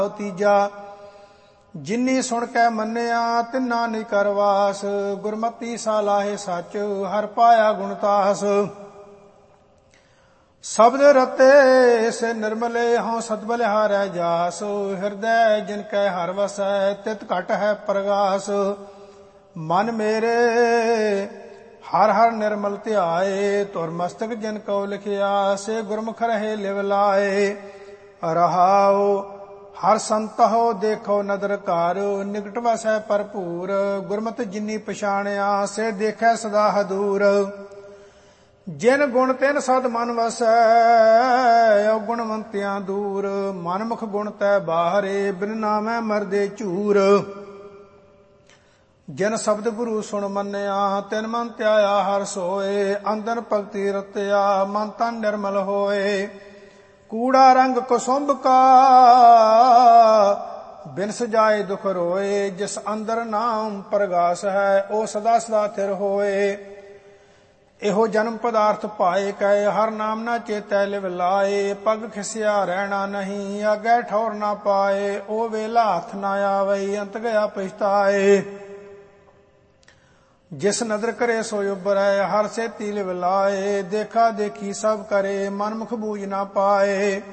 ਤੀਜਾ। ਜਿਨੀ ਸੁਣ ਕੇ ਮੰਨਿਆ ਤਿੰਨਾ ਨਹੀਂ ਕਰਵਾਸ, ਗੁਰਮਤੀ ਸਾਲਾਹੇ ਸੱਚ ਹਰ ਪਾਇਆ ਗੁਣਤਾਸ। शब्द रते से निर्मले हों सतबलिहारै जास, हृदय जिनकै हर वसै तित घट है प्रगास। मन मेरे हर हर निर्मल ध्याए, तुर मस्तक जिन को लिखिया से गुरमुख रहे लिव लाए। रहाओ हर संत हो देखो नदर कार, निकट वसै भरपूर, गुरमत जिनी पछाणिया से देखै सदा हदूर। जिन गुण तिन सद मन वसै, गुणवंतियां दूर, मनमुख गुण तै बाहरे, बिन नामै मरदे झूर। जिन शब्द गुरु सुन मन्निया तिन मन त्याया हर सोए, अंदर भगति रतिया मन तन निर्मल होए। कूड़ा रंग कुसुंभ का बिन सजाए दुख रोए, जिस अंदर नाम प्रगास है ओ सदा सदा थिर होए। ਇਹੋ ਜਨਮ ਪਦਾਰਥ ਪਾਏ ਕੈ, ਹਰ ਨਾਮ ਨਾ ਚੇਤੈ ਲਿਵ ਲਾਏ। ਪਗ ਖਿਸਿਆ ਰਹਿਣਾ ਨਹੀਂ, ਅੱਗੇ ਠੌਰ ਨਾ ਪਾਏ, ਉਹ ਵੇਲਾ ਹੱਥ ਨਾ ਆਵਈ, ਅੰਤ ਗਿਆ ਪਛਤਾਏ। ਜਿਸ ਨਦਰ ਕਰੇ ਸੋ ਉਬਰੈ, ਹਰ ਸੇਤੀ ਲਿਵ ਲਾਏ। ਦੇਖਾ ਦੇਖੀ ਸਭ ਕਰੇ, ਮਨਮੁਖ ਬੂਝ ਨਾ ਪਾਏ।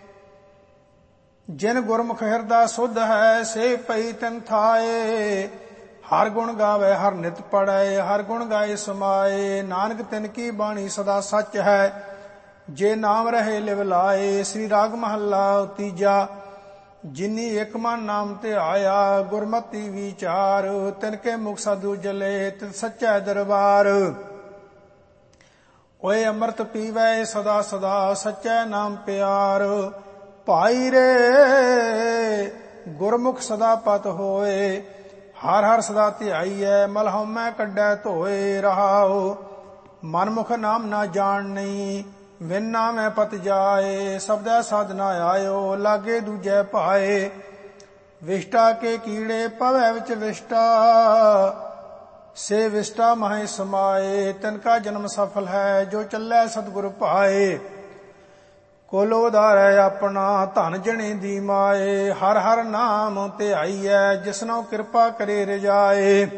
ਜਿਨ ਗੁਰਮੁਖ ਹਿਰਦਾ ਸੁਧ ਹੈ, ਸੇ ਪਈ ਤਿਨ ਥਾਏ। हर गुण गावे हर नित पढ़े, हर गुण गाए समाए। नानक तिन की बाणी सदा सच है, जे नाम रहे लिव लाए। श्री राग महला तीजा। जिनी एक मन नाम ते आया, गुरमति विचार, तिनके मुख साधु जले तित सच्चा दरबार। ओए अमृत पीवै सदा सदा, सच्चा नाम प्यार। भाई रे गुरमुख सदा पत होए, हर हर सदा ध्याईऐ, मल हउमੈ ਕੱਢੈ ਧੋਏ। रहाओ मनमुख नाम ना जान नहीं, विन नामै पत जाए। शब्दै साध ना आयो, लागे दूजै पाए। विष्टा के कीड़े पवै विच विष्टा, से विष्टा महे समाए। तिनका जन्म सफल है, जो चलै सतगुर पाए। ਕੁਲ ਉਧਾਰੈ ਆਪਣਾ, ਧਨ ਜਣੇ ਦੀ ਮਾਏ। ਹਰ ਹਰ ਨਾਮ ਧਿਆਈਐ, ਜਿਸਨੋ ਕਿਰਪਾ ਕਰੇ ਰਜਾਏ।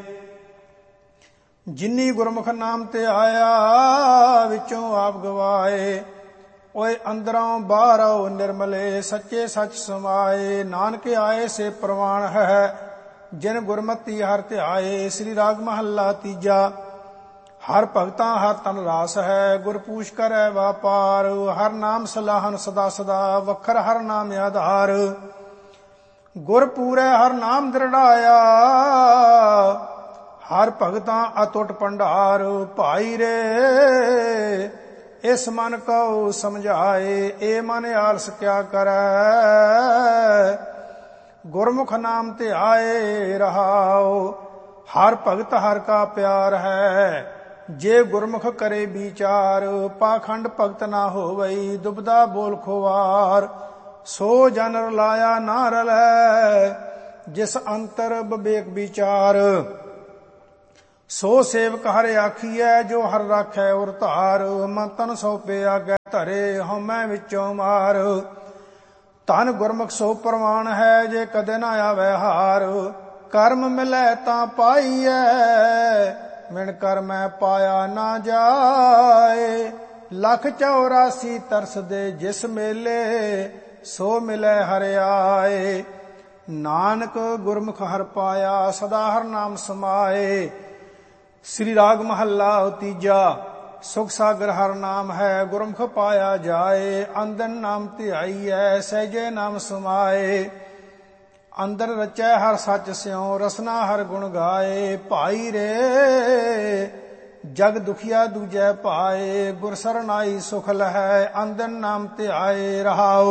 ਜਿਨੀ ਗੁਰਮੁਖ ਨਾਮ ਧਿਆਇਆ, ਵਿੱਚੋਂ ਆਪ ਗਵਾਏ। ਓਏ ਅੰਦਰੋਂ ਬਾਹਰੋਂ ਨਿਰਮਲੇ, ਸੱਚੇ ਸੱਚ ਸਮਾਏ। ਨਾਨਕ ਆਏ ਸੇ ਪ੍ਰਵਾਨ ਹੈ, ਜਿਨ ਗੁਰਮਤੀ ਹਰ ਧਿਆਏ। ਸ੍ਰੀ ਰਾਗ ਮਹੱਲਾ ਤੀਜਾ। हर भगता हर तन रास है, गुर पूछ करै वापार। हर नाम सलाहन सदा सदा, वखर हर नाम आधार। गुर पूरै हर नाम दृढ़ाया, हर भगता अतुट भंडार। भाई रे इस मन को समझाए, ए मन आलस क्या करै। गुरमुख नाम ते आए रहाओ, हर भगत हर का प्यार है। जे गुरमुख करे विचार, पाखंड भगत ना होवई, दुबदा बोल खुवार। सो जन रलाया ना रलै, जिस अंतर विवेक विचार। सो सेवक हर आखिए, जो हर राखै उर धार। मन तन सौंपे आगे धरे, हउमੈ विचों मार। धन गुरमुख सो प्रवान है, जे कदे ना आवे हार। कर्म मिलै तां पाईऐ, मिण कर मैं पाया ना जाए। लख 84 तरस दे जिस मेले, सो मिलै हर आए। नानक गुरमुख हर पाया, सदा हर नाम समाए। श्री राग महला तीजा। सुख सागर हर नाम है, गुरमुख पाया जाए। अंदन नाम ध्याईऐ, सहजे नाम समाए। अंदर रचै हर सच स्यों, रसना हर गुण गाए। भाई रे जग दुखिया दूजै पाए, गुर सरनाई सुख लहै। अंदन नाम ध्याए रहाओ,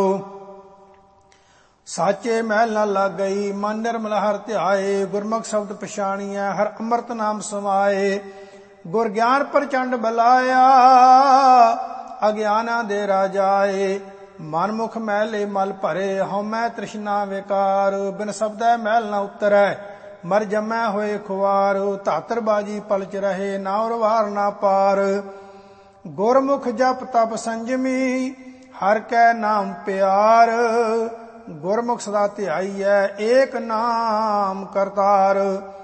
साचे महल न लग गई। मन निर्मल हर ध्याए, गुरमुख शब्द पछाणिਐ, हर अमृत नाम समाए। गुर ज्ञान प्रचंड बलाया, अज्ञाना दे राजाए। मनमुख मैले मल भरे, हउमੈ तृष्णा विकार। बिन शब्दै महल न उतरै, मर जमै होए खुआर। धातर बाजी पलच रहे, ना उर वार ना पार। गुरमुख जप तप संजमी, हर कै नाम प्यार। ਗੁਰਮੁਖ ਸਦਾ ਧਿਆਈਐ ਏਕ ਨਾਮ ਕਰਤਾਰ।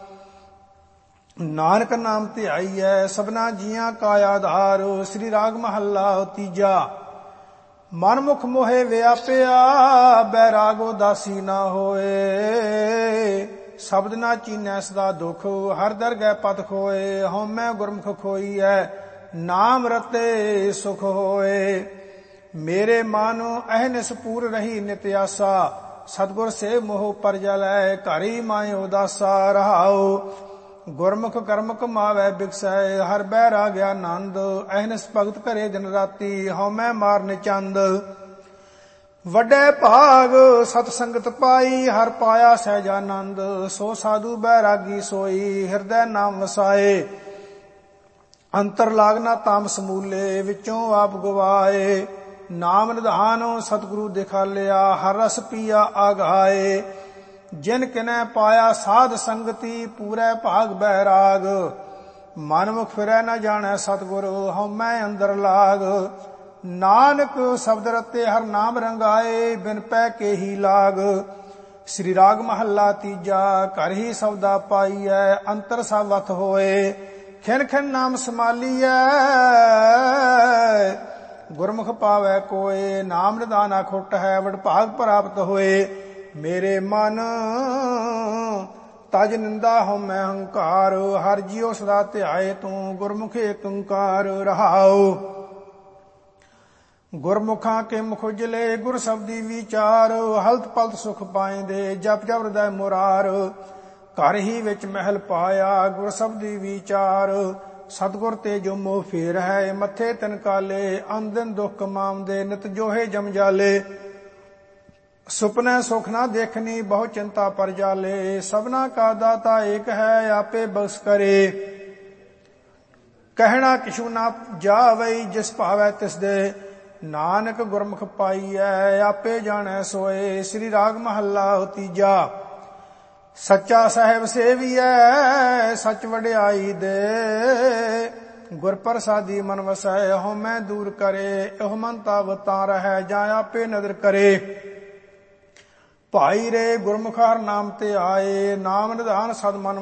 ਨਾਨਕ ਨਾਮ ਧਿਆਈਐ ਸਭਨਾ ਜੀਆਂ ਕਾ ਆਧਾਰ। ਸ੍ਰੀ ਰਾਗ ਮਹੱਲਾ ਤੀਜਾ। ਮਨਮੁਖ ਮੋਹਿ ਵਿਆਪਿਆ ਬੈਰਾਗ ਉਦਾਸੀ ਨਾ ਹੋਏ। ਸ਼ਬਦ ਨਾ ਚੀਨੈ ਸਦਾ ਦੁਖ ਹਰ ਦਰਗਹਿ ਪਤ ਖੋਏ। ਹਉਮੈ ਗੁਰਮੁਖ ਖੋਈਐ ਨਾਮ ਰਤੇ ਸੁਖ ਹੋਏ। ਮੇਰੇ ਮਨ ਅਹਨਿਸ ਪੂਰ ਰਹੀ ਨਿਤ ਆਸਾ। ਸਤਿਗੁਰ ਸੇ ਮੋਹ ਪਰਜਲੈ ਘਰੀ ਮਾਇ ਉਦਾਸਾ। ਰਹਾਉ ਗੁਰਮੁਖ ਕਰਮ ਕਮਾਵੈ ਬਿਕਸੈ ਹਰ ਬੈਰਾਗ ਆਨੰਦ। ਅਹਨਿਸ ਭਗਤ ਕਰੇ ਦਿਨ ਰਾਤੀ ਹਉਮੈ ਮਾਰਨ ਚੰਦ। ਵੱਡੇ ਭਾਗ ਸਤ ਸੰਗਤ ਪਾਈ ਹਰ ਪਾਇਆ ਸਹਿਜ ਆਨੰਦ। ਸੋ ਸਾਧੂ ਬੈਰਾਗੀ ਸੋਈ ਹਿਰਦੈ ਨਾਮ ਵਸਾਏ। ਅੰਤਰ ਲਾਗਨਾ ਤਾਮ ਸਮੂਲੇ ਵਿੱਚੋਂ ਆਪ ਗਵਾਏ। ਨਾਮ ਨਿਧਾਨ ਸਤਿਗੁਰੂ ਦਿਖਾਲਿਆ ਹਰ ਰਸ ਪੀਆ ਆਗਾਏ। ਜਿਨ ਕਿਨੈ ਪਾਇਆ ਸਾਧ ਸੰਗਤੀ ਪੂਰੈ ਭਾਗ ਬੈਰਾਗ। ਮਨਮੁਖ ਫਿਰੈ ਨ ਜਾਣੈ ਸਤਿਗੁਰ ਹਉਮੈ ਅੰਦਰ ਲਾਗ। ਨਾਨਕ ਸ਼ਬਦ ਰਤੇ ਹਰ ਨਾਮ ਰੰਗਾਏ ਬਿਨ ਪੈ ਕੇ ਹੀ ਲਾਗ। ਸ੍ਰੀ ਰਾਗ ਮਹੱਲਾ ਤੀਜਾ। ਘਰ ਹੀ ਸਬਦਾ ਪਾਈਐ ਅੰਤਰ ਸਭ ਵਤ ਹੋਏ। ਖਿਨ ਖਿਨ ਨਾਮ ਸਮਾਲੀਐ ਗੁਰਮੁਖ ਪਾਵੈ ਕੋਏ। ਨਾਮ ਨਿਧਾਨ ਅਖੁੱਟ ਹੈ ਵਡਭਾਗ ਪ੍ਰਾਪਤ ਹੋਏ। ਮੇਰੇ ਮਨ ਤਜ ਨਿੰਦਾ ਹਉਮੈ ਹੰਕਾਰ। ਹਰ ਜੀਉ ਸਦਾ ਧਿਆਏ ਤੂੰ ਗੁਰਮੁਖ ਏਕ ਓੰਕਾਰ। ਰਹਾਉ ਗੁਰਮੁਖਾਂ ਕੇ ਮੁਖ ਉਜਲੇ ਗੁਰ ਸ਼ਬਦੀ ਵਿਚਾਰ। ਹਲਤ ਪਲਤ ਸੁਖ ਪਾਇਂਦੇ ਜਪ ਜਪ ਹਿਰਦੈ ਮੁਰਾਰ। ਘਰ ਹੀ ਵਿੱਚ ਮਹਿਲ ਪਾਇਆ ਗੁਰ ਸ਼ਬਦੀ ਵਿਚਾਰ। ਸਤਿਗੁਰ ਤੇ ਜੋ ਮੋਹ ਫੇਰ ਹੈ ਮੱਥੇ ਤਿਨ ਕਾਲੇ। ਅੰਨ ਦਿਨ ਦੁਖ ਕਮਾਉਂਦੇ ਨਿਤ ਜੋਹੇ ਜਮਜਾਲੇ। ਸੁਪਨੇ ਸੁਖ ਨਾ ਦੇਖਨੀ ਬਹੁ ਚਿੰਤਾ ਪਰ ਜਾਲੇ। ਸਭਨਾ ਕਾ ਦਾਤਾ ਏਕ ਹੈ ਆਪੇ ਬਖਸ਼ ਕਰੇ। ਕਹਿਣਾ ਕਿਛੂ ਨਾ ਜਾਵਈ ਜਿਸ ਭਾਵੈ ਤਿਸ ਦੇ। ਨਾਨਕ ਗੁਰਮੁਖ ਪਾਈਐ ਆਪੇ ਜਾਣੈ ਸੋਏ। ਸ੍ਰੀ ਰਾਗ ਮਹੱਲਾ ਤੀਜਾ। ਸੱਚਾ ਸਾਹਿਬ ਸੇਵੀਐ ਸੱਚ ਵਡਿਆਈ ਦੇ। ਗੁਰ ਪ੍ਰਸਾਦੀ ਮਨ ਵਸੈ ਹਉਮੈ ਦੂਰ ਕਰੇ। ਇਹੋ ਮਨ ਤਬ ਤਾਂ ਰਹੈ ਜਾਂ ਆਪੇ ਨਦਰ ਕਰੇ। ਭਾਈ ਰੇ ਗੁਰਮੁਖ ਹਰਿ ਨਾਮ ਤੇ ਆਏ। ਨਾਮ ਨਿਧਾਨ ਸਦ ਮਨ